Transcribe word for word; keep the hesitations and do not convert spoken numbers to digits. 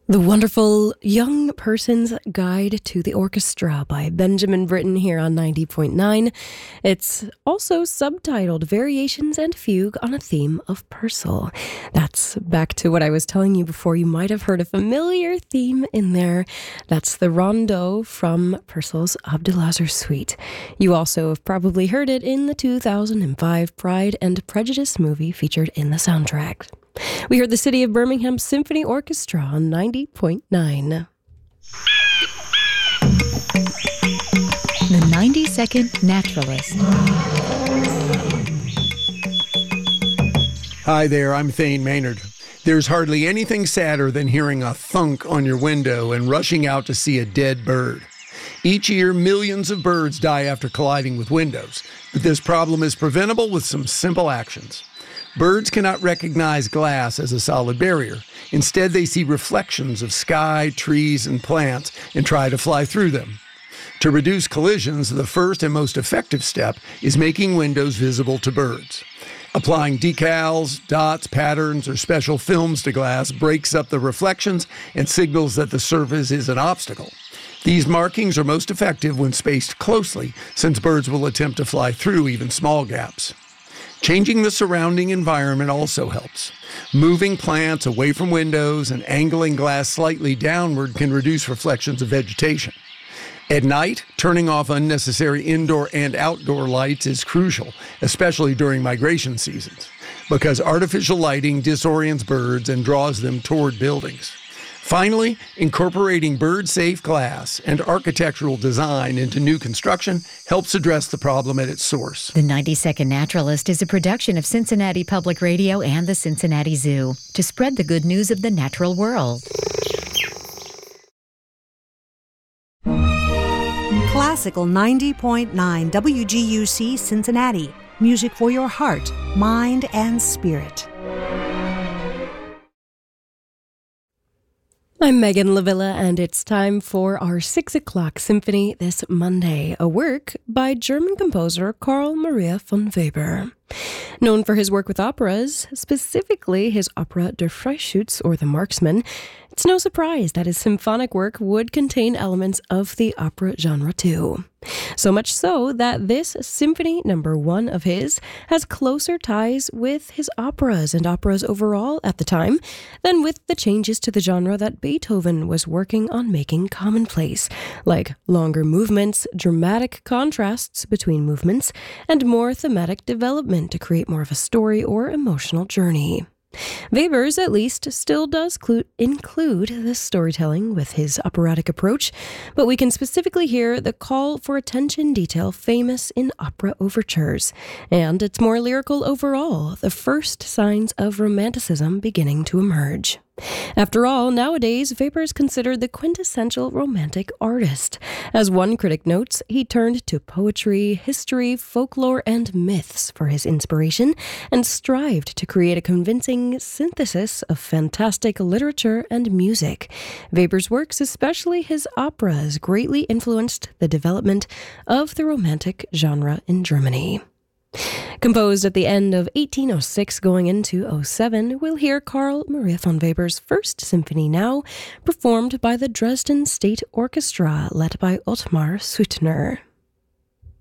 The wonderful Young Person's Guide to the Orchestra by Benjamin Britten here on ninety point nine. It's also subtitled Variations and Fugue on a Theme of Purcell. That's back to what I was telling you before. You might have heard a familiar theme in there. That's the Rondeau from Purcell's Abdulazar Suite. You also have probably heard it in the two thousand five Pride and Prejudice movie featured in the soundtrack. We heard the City of Birmingham Symphony Orchestra on ninety point nine. The ninety second Naturalist. Hi there, I'm Thane Maynard. There's hardly anything sadder than hearing a thunk on your window and rushing out to see a dead bird. Each year, millions of birds die after colliding with windows, but this problem is preventable with some simple actions. Birds cannot recognize glass as a solid barrier. Instead, they see reflections of sky, trees, and plants and try to fly through them. To reduce collisions, the first and most effective step is making windows visible to birds. Applying decals, dots, patterns, or special films to glass breaks up the reflections and signals that the surface is an obstacle. These markings are most effective when spaced closely, since birds will attempt to fly through even small gaps. Changing the surrounding environment also helps. Moving plants away from windows and angling glass slightly downward can reduce reflections of vegetation. At night, turning off unnecessary indoor and outdoor lights is crucial, especially during migration seasons, because artificial lighting disorients birds and draws them toward buildings. Finally, incorporating bird-safe glass and architectural design into new construction helps address the problem at its source. The ninety second Naturalist is a production of Cincinnati Public Radio and the Cincinnati Zoo to spread the good news of the natural world. Classical ninety point nine W G U C Cincinnati. Music for your heart, mind, and spirit. I'm Megan Lavilla, and it's time for our six o'clock symphony this Monday, a work by German composer Carl Maria von Weber. Known for his work with operas, specifically his opera Der Freischütz, or The Marksman, it's no surprise that his symphonic work would contain elements of the opera genre too. So much so that this symphony number one of his has closer ties with his operas and operas overall at the time than with the changes to the genre that Beethoven was working on making commonplace, like longer movements, dramatic contrasts between movements, and more thematic development to create more of a story or emotional journey. Weber's, at least, still does clu- include this storytelling with his operatic approach, but we can specifically hear the call for attention detail famous in opera overtures, and it's more lyrical overall, the first signs of romanticism beginning to emerge. After all, nowadays, Weber is considered the quintessential romantic artist. As one critic notes, he turned to poetry, history, folklore, and myths for his inspiration, and strived to create a convincing synthesis of fantastic literature and music. Weber's works, especially his operas, greatly influenced the development of the romantic genre in Germany. Composed at the end of eighteen oh six going into oh seven, we'll hear Carl Maria von Weber's first symphony now, performed by the Dresden State Orchestra, led by Ottmar Suttner.